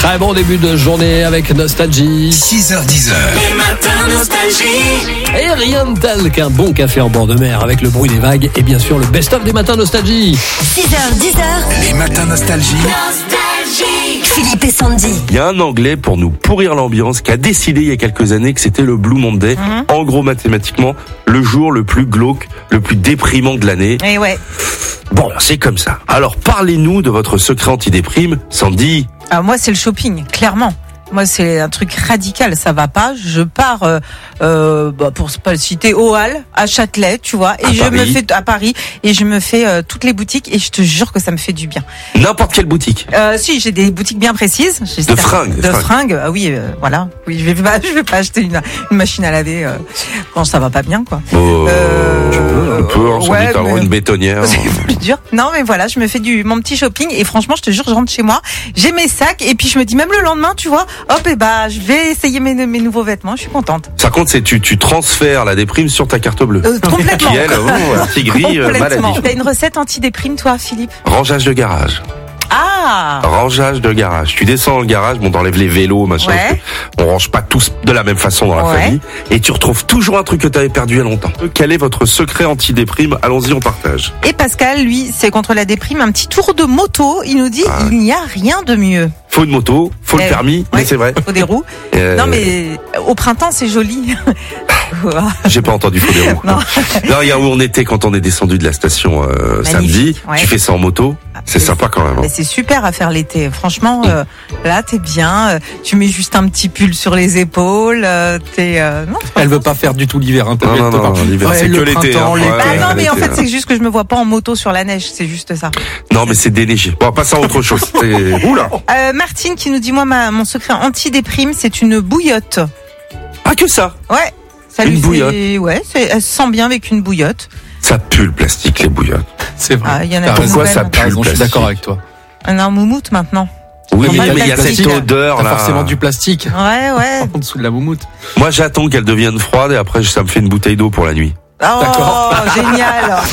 Très bon début de journée avec Nostalgie. 6h10. Les matins nostalgie. Et rien de tel qu'un bon café en bord de mer avec le bruit des vagues et bien sûr le best-of des matins Nostalgie. 6h, 10h, Les matins nostalgie. Nostalgie. Philippe et Sandy. Il y a un Anglais pour nous pourrir l'ambiance qui a décidé il y a quelques années que c'était le Blue Monday. En gros, mathématiquement, le jour le plus glauque, le plus déprimant de l'année. Et ouais. Bon, c'est comme ça. Alors, parlez-nous de votre secret anti-déprime, Sandy. Ah, moi, c'est le shopping, clairement. Moi, c'est un truc radical, ça va pas. Je pars, pour pas le citer, au Halles, à Châtelet, tu vois, et me fais à Paris, et je me fais toutes les boutiques, et je te jure que ça me fait du bien. N'importe quelle boutique. Si, j'ai des boutiques bien précises. De fringues. De fringues. Ah oui, voilà. Oui, je vais pas acheter une machine à laver quand ça va pas bien, quoi. Un peu, en ouais, mais... une bétonnière. C'est plus dur. Non, mais voilà, je me fais mon petit shopping, et franchement, je te jure, je rentre chez moi, j'ai mes sacs, et puis je me dis même le lendemain, tu vois, hop, et je vais essayer mes nouveaux vêtements, je suis contente. Ça compte, c'est tu transfères la déprime sur ta carte bleue. Complètement. Qui elle, un petit gris, maladie. T'as une recette anti-déprime, toi, Philippe? Rangeage de garage. Ah! Rangeage de garage. Tu descends dans le garage, bon, t'enlèves les vélos, machin. Ouais. On range pas tous de la même façon dans la famille. Et tu retrouves toujours un truc que t'avais perdu il y a longtemps. Quel est votre secret anti-déprime? Allons-y, on partage. Et Pascal, lui, c'est contre la déprime, un petit tour de moto. Il nous dit, il n'y a rien de mieux. Faut une moto, faut le permis, mais c'est vrai. Faut des roues. Non, mais au printemps, c'est joli. J'ai pas entendu faut des roues. Non, regarde où on était quand on est descendu de la station samedi. Ouais. Tu fais ça en moto. C'est sympa quand même. Mais c'est super à faire l'été. Franchement, là, t'es bien. Tu mets juste un petit pull sur les épaules. Non, elle veut pas faire du tout l'hiver. Hein, non, l'hiver, c'est que l'été. Non, mais en fait, c'est juste que je me vois pas en moto sur la neige. C'est juste ça. Non, mais c'est déneigé. Bon, passe à autre chose. Oula. Martine qui nous dit, moi, mon secret anti-déprime, c'est une bouillotte. Ah, que ça? Ouais. Une bouillotte. Ouais, elle se sent bien avec une bouillotte. Ça pue le plastique, les bouillottes. C'est vrai. Ah, y en a pourquoi ça pue le plastique? Je suis d'accord avec toi. On a un moumoute maintenant. Oui, mais il y a cette odeur là. Forcément du plastique. Ouais. En dessous de la moumoute. Moi, j'attends qu'elle devienne froide et après, ça me fait une bouteille d'eau pour la nuit. Oh, d'accord. Génial.